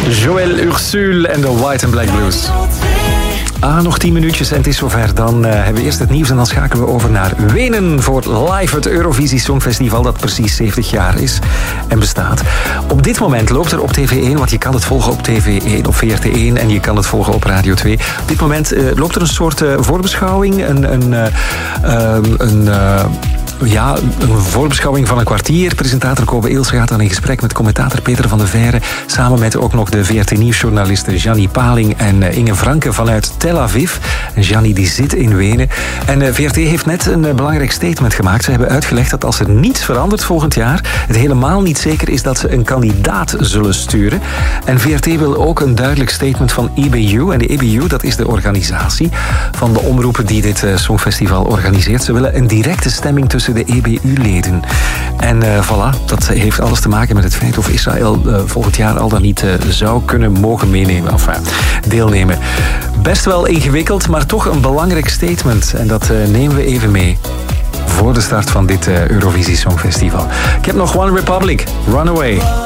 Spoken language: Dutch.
Joël Ursule en de White and Black Blues. Nog 10 minuutjes en het is zover. Dan hebben we eerst het nieuws en dan schakelen we over naar Wenen voor live het Eurovisie Songfestival dat precies 70 jaar is en bestaat. Op dit moment loopt er op TV1, want je kan het volgen op TV1, op VRT1 en je kan het volgen op Radio 2. Op dit moment loopt er een soort voorbeschouwing, een voorbeschouwing van een kwartier. Presentator Kobe Ilse gaat dan in gesprek met commentator Peter van de Veire, samen met ook nog de VRT-nieuwsjournalisten Gianni Paling en Inge Franke vanuit Tel Aviv. En Gianni die zit in Wenen. En VRT heeft net een belangrijk statement gemaakt. Ze hebben uitgelegd dat als er niets verandert volgend jaar, het helemaal niet zeker is dat ze een kandidaat zullen sturen. En VRT wil ook een duidelijk statement van EBU. En de EBU, dat is de organisatie van de omroepen die dit Songfestival organiseert. Ze willen een directe stemming tussen de EBU-leden. En voilà, dat heeft alles te maken met het feit of Israël volgend jaar al dan niet zou kunnen mogen meenemen, of deelnemen. Best wel ingewikkeld, maar toch een belangrijk statement. En dat nemen we even mee voor de start van dit Eurovisie Songfestival. Ik heb nog One Republic, Runaway.